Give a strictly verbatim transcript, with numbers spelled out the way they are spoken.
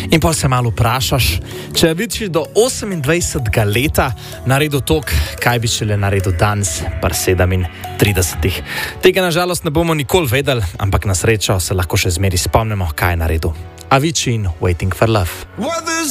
In pa se malo vprašaš, če bi ti do osemindvajsetega leta naredil to, kaj bi šele naredil danes, par sedemintridesetih. Tega nažalost ne bomo nikoli vedeli, ampak na srečo se lahko še zmeri spomnimo, kaj je naredil. Avicii in Waiting for Love.